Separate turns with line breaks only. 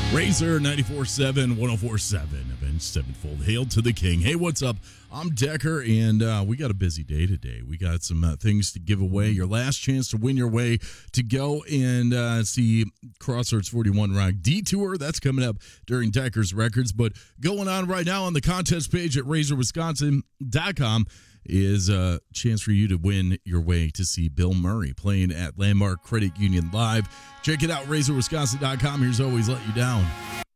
Razor 94.7, 104.7, Avenged Sevenfold. Hail to the King. Hey, what's up? I'm Decker, and we got a busy day today. We got some things to give away. Your last chance to win your way to go and see Crossroads 41 Rock Detour. That's coming up during Decker's Records. But going on right now on the contest page at RazorWisconsin.com is a chance for you to win your way to see Bill Murray playing at Landmark Credit Union Live. Check it out, RazorWisconsin.com. Here's Always Let You Down.